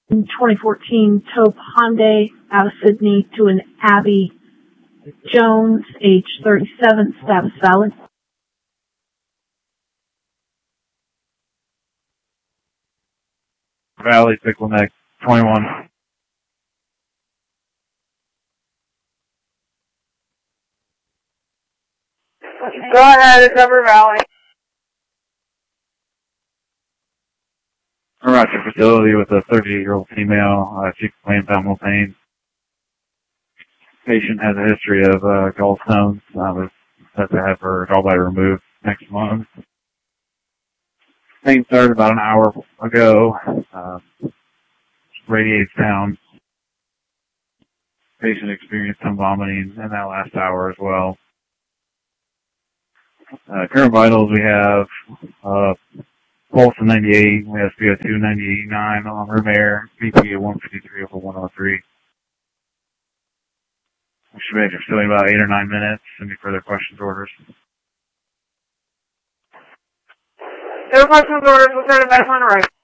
in 2014 Taupe Hyundai out of Sydney to an Abby Jones, age 37, status valid. Valley, Pickle Neck, 21. Go ahead, it's Upper Valley. We're at your facility with a 38-year-old female. She complains of abdominal pain. Patient has a history of gallstones. Was set to have her gallbladder removed next month. Pain started about an hour ago. Radiates down. Patient experienced some vomiting in that last hour as well. Current vitals, we have pulse of 98, we have CO2 98.9 on room air, BP at 153 over 103. We should be at your facility in about 8 or 9 minutes. Any further questions or orders? No questions, orders. We'll send it back on the right.